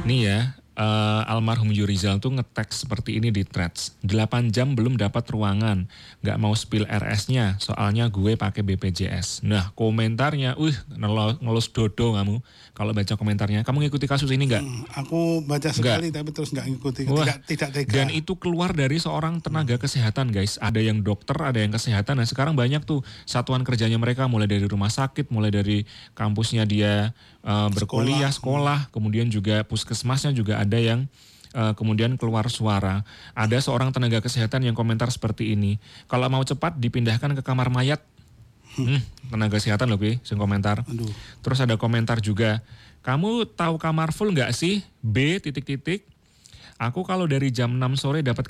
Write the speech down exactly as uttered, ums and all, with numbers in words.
Nih ya, uh, almarhum Yurizal tuh nge-teks seperti ini di threads. delapan jam belum dapat ruangan, nggak mau spill R S-nya, soalnya gue pakai B P J S. Nah komentarnya, uh ngelus dodo kamu. Kalau baca komentarnya, kamu ngikuti kasus ini nggak? Hmm, aku baca sekali Nggak. tapi terus nggak ngikuti, Wah, tidak tidak tega. Dan itu keluar dari seorang tenaga kesehatan guys. Ada yang dokter, ada yang kesehatan. Nah sekarang banyak tuh satuan kerjanya mereka, mulai dari rumah sakit, mulai dari kampusnya dia uh, berkuliah, sekolah, kemudian juga puskesmasnya juga ada yang uh, kemudian keluar suara. Ada seorang tenaga kesehatan yang komentar seperti ini. Kalau mau cepat dipindahkan ke kamar mayat. Hmm, tenaga kesehatan loh Pi, sing komentar. Aduh. Terus ada komentar juga, kamu tahu kamar full nggak sih? B titik-titik. Aku kalau dari jam enam sore dapat